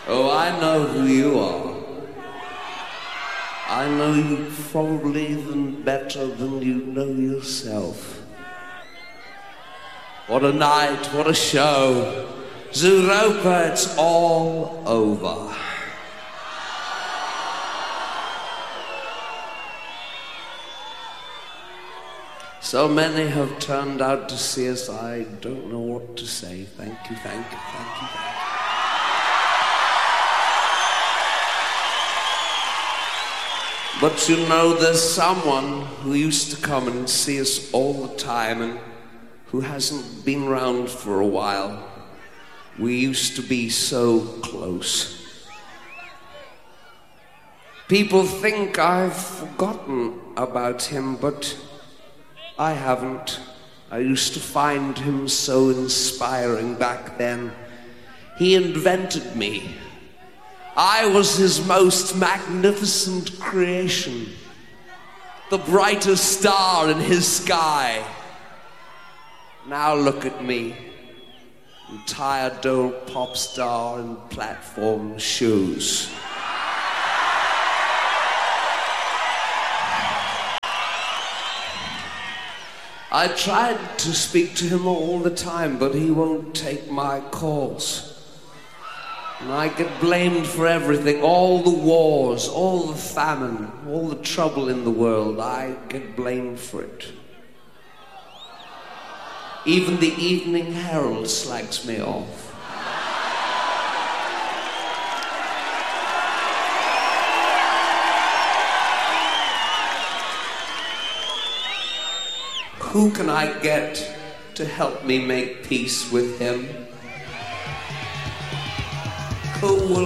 Oh, I know who you are. I know you probably even better than you know yourself. What a night, what a show. Zooropa, it's all over. So many have turned out to see us, I don't know what to say. Thank you, thank you, thank you, thank you. But you know, there's someone who used to come and see us all the time and who hasn't been around for a while. We used to be so close. People think I've forgotten about him, but I haven't. I used to find him so inspiring back then. He invented me. I was his most magnificent creation, the brightest star in his sky. Now look at me, tired old pop star in platform shoes. I tried to speak to him all the time, but he won't take my calls. And I get blamed for everything, all the wars, all the famine, all the trouble in the world. I get blamed for it. Even the Evening Herald slags me off. Who can I get to help me make peace with him? Who will